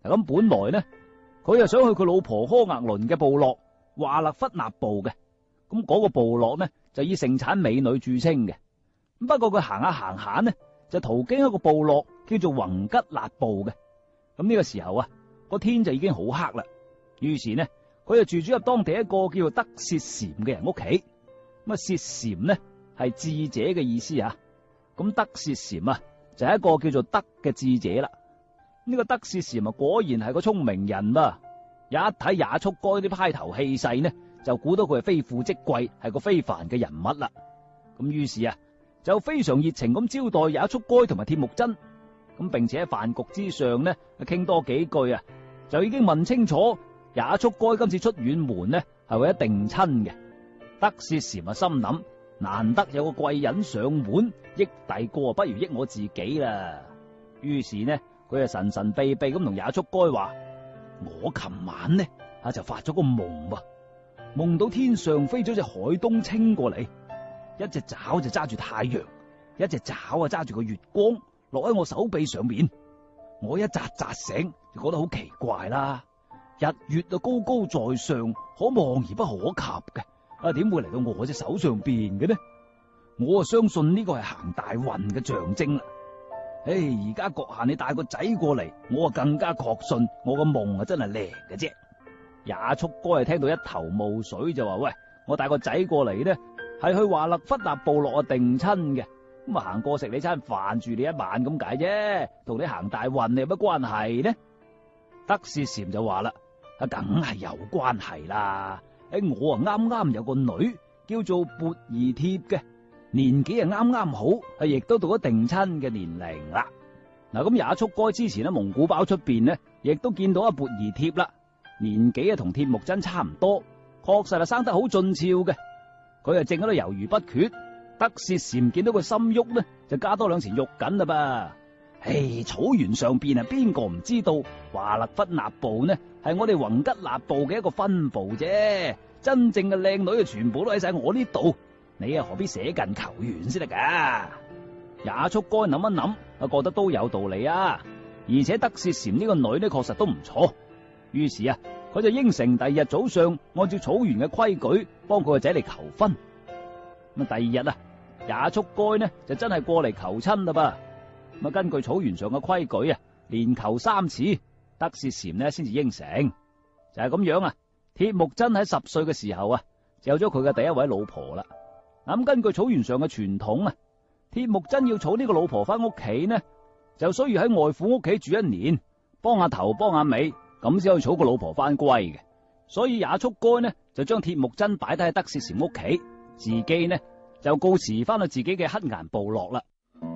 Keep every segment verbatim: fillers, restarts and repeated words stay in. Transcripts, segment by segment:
咁本來呢，佢又想去佢老婆柯額倫嘅部落華勒弗納部嘅。咁、那、嗰個部落呢，就以盛產美女著稱嘅。不過佢行下行下呢，就途經一個部落叫做宏吉勒部嘅。咁呢個時候啊，個天就已經好黑啦。於是呢，佢就住咗入當地一個叫做德薛禪嘅人屋企。咁啊，薛禪呢係智者嘅意思啊。咁德薛禪啊就係一個叫做德嘅智者啦。呢、這個德薛禪啊果然係個聰明人啊。一睇也速該啲派頭氣勢呢，就估到佢係非富即貴，係個非凡嘅人物啦。咁於是啊，就非常熱情咁招待也速該同埋鐵木真。咁並且喺飯局之上呢，傾多幾句啊，就已經問清楚也速該今次出遠門呢係為咗定親嘅。德薛禪啊心諗，難得有個貴人上門，益第個不如益我自己啦。於是呢，佢就神神秘秘咁同也速該話：我琴晚呢啊就發咗個夢噃，夢到天上飛咗隻海東青過嚟，一隻爪就揸住太陽，一隻爪啊揸住個月光，落喺我手臂上面。我一扎扎醒就覺得好奇怪啦，日月啊高高在上，可望而不可及嘅，啊點會嚟到我隻手上邊嘅呢？我啊相信呢個係行大運嘅象徵啦。唉，而家閣下你帶個仔過嚟，我啊更加確信我個夢啊真係靚嘅啫。也速該係聽到一頭霧水，就話：喂，我帶個仔過嚟呢，係去華勒弗納部落啊定親嘅，咁啊行過食你餐飯住你一晚咁解啫，同你行大運有乜關係呢？德薛禪就話啦：啊，梗係有關係啦。誒，我啊啱啱有個女叫做缽兒帖嘅。年紀啊啱啱好，係亦都到咗定親嘅年齡啦。嗱，咁也速該之前喺蒙古包出邊呢，亦都見到阿缽兒帖啦。年紀啊同鐵木真差唔多，確實係生得好俊俏嘅。佢啊正喺度猶豫不決，德薛禪見到佢心喐呢，就加多兩錢肉緊啦噃。唉，草原上邊啊，邊個唔知道華勒弗納部呢係我哋宏吉勒部嘅一個分部啫。真正嘅靚女啊，全部都喺晒我呢度。你啊何必捨近求遠先得噶？也速該諗一諗，啊覺得都有道理啊。而且德薛禪呢個女呢確實都唔錯。於是啊，佢就應承第二日早上按照草原嘅規矩幫佢個仔嚟求婚。咁第二日啊，也速該呢就真係過嚟求親啦噃。咁啊根據草原上嘅規矩啊，連求三次，德薛禪呢先至應承。就係咁樣啊。鐵木真喺十歲嘅時候啊，就有咗佢嘅第一位老婆啦。咁根據草原上嘅傳統啊，鐵木真要娶呢個老婆翻屋企呢，就需要喺外父屋企住一年，幫下頭幫下尾，咁先可以娶個老婆翻歸嘅。所以也速該呢就將鐵木真擺低喺德薛禪屋企，自己呢就告辭翻去自己嘅黑岩部落啦。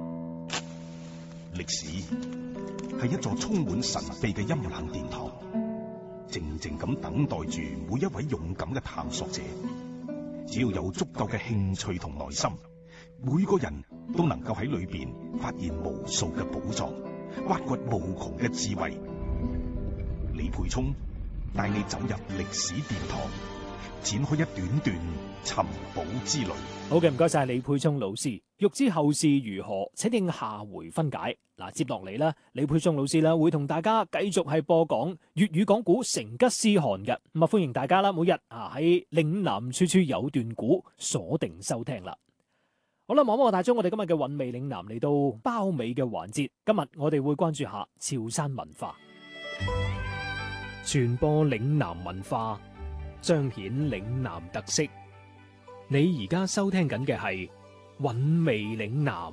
歷史係一座充滿神秘嘅陰冷殿堂，靜靜咁等待住每一位勇敢嘅探索者。只要有足夠嘅興趣同耐心，每個人都能夠喺裏邊發現無數嘅寶藏，挖掘無窮嘅智慧。李沛聰帶你走入歷史殿堂，展開一段段尋寶之旅。 好嘅，唔該晒李沛聰老師。欲知後事如何，請聽下回分解。嗱，接落嚟啦，李沛聰老師啦會同大家繼續係播講粵語講古成吉思汗嘅。咁啊，歡迎大家啦，每日啊喺嶺南處處有段古鎖定收聽啦。好啦，望望大將我哋今日嘅韻味嶺南嚟到包尾嘅環節。今日我哋會關注下潮汕文化，傳播嶺南文化，彰顯嶺南特色。你而家收聽緊嘅係韻味嶺南。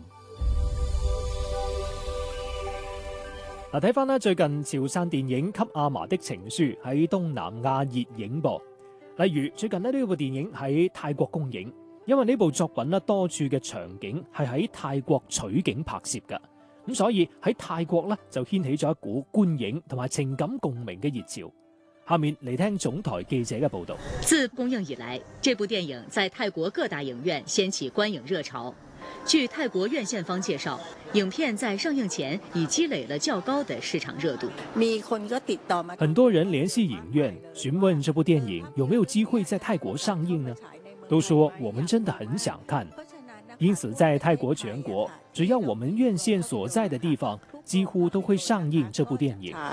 嗱，睇翻啦，最近潮汕電影《給阿嫲的情書》喺東南亞熱映噃。例如最近呢呢部電影喺泰國公映，因為呢部作品呢多處嘅場景係喺泰國取景拍攝噶，咁所以喺泰國呢就掀起咗一股觀影同埋情感共鳴嘅熱潮。下面嚟聽總台記者嘅報道。 自公映以來，這部電影在泰國各大影院掀起觀影熱潮。據泰國院線方介紹，影片在上映前已積累了較高的市場熱度。 很多人聯繫影院詢問這部電影有沒有機會在泰國上映呢？都說我們真的很想看。因此在泰國全國，只要我們院線所在的地方，幾乎都會上映這部電影。